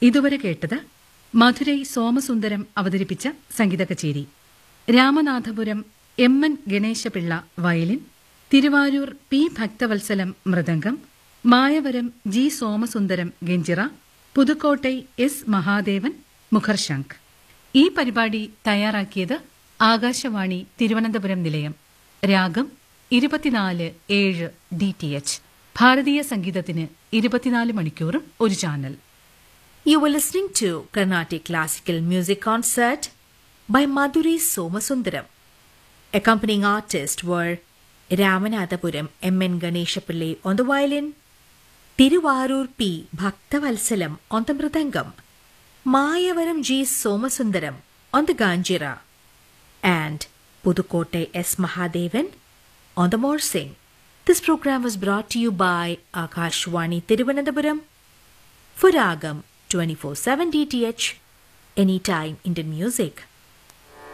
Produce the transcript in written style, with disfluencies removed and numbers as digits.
ഇതുവരെ കേട്ടത് മധുരൈ സോമസുന്ദരം അവതരിപ്പിച്ച സംഗീത കച്ചേരി. Ramanathapuram M N ഗണേശപിള്ള violin, Thiruvarur P Bhakthavatsalam mridangam, മായവരം G Somasundaram ganjira, Pudukkottai S Mahadevan മുഖർശംഖ്. ഈ പരിപാടി തയ്യാറാക്കിയത് ആകാശവാണി തിരുവനന്തപുരം നിലയം. രാഗം 24/7 DTH. ഭാരതീയ സംഗീതത്തിന് 24 മണിക്കൂറും ഒരു channel. You were listening to Carnatic Classical Music Concert by Madurai Somasundaram. Accompanying artists were Ramanathapuram M. N. Ganeshapillai on the violin, Tiruvarur P. Bhaktavalsalam on the mridangam, Mayavaram G. Somasundaram on the ganjira, and Pudukkottai S. Mahadevan on the morsing. This program was brought to you by Akashvani Thiruvananthapuram for Ragam 24/7 DTH, anytime Indian music.